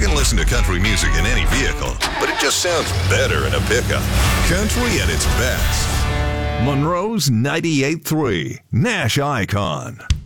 can listen to country music in any vehicle, but it just sounds better in a pickup. Country at its best. Monroe's 98.3, Nash Icon.